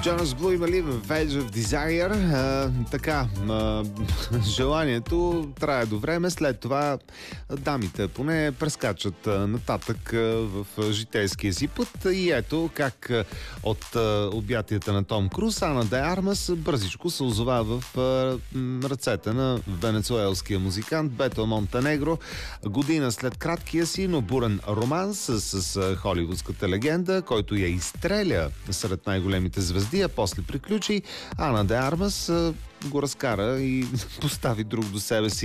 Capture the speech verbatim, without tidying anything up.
Jonas Blue има ли в Edge of Desire? А, така, а, желанието трае до време, след това дамите поне прескачат нататък в житейския си път и ето как от обятията на Том Круз Ана де Армас бързичко се озова в ръцете на венецуелския музикант Бето Монтенегро. Година след краткия си, но бурен романс с, с холивудската легенда, който я изстреля сред най-големите звезди, а после приключи, Ана де Армас го разкара и постави друг до себе си.